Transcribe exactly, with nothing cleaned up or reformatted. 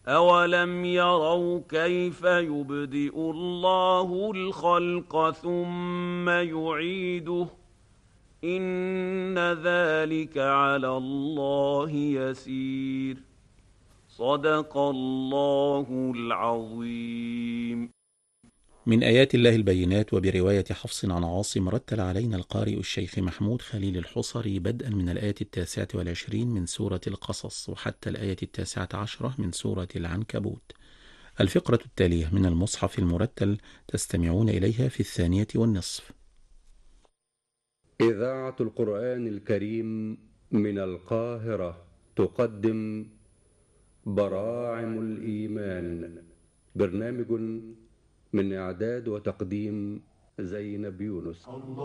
أولم يروا كيف يبدئ الله الخلق ثم يعيده إن ذلك على الله يسير. صدق الله العظيم. من آيات الله البينات. وبرواية حفص عن عاصم رتل علينا القارئ الشيخ محمود خليل الحصري بدءا من الآية التاسعة والعشرين من سورة القصص وحتى الآية التاسعة عشرة من سورة العنكبوت. الفقرة التالية من المصحف المرتل تستمعون إليها في الثانية والنصف. إذاعة القرآن الكريم من القاهرة تقدم براعم الإيمان، برنامج من إعداد وتقديم زينب يونس.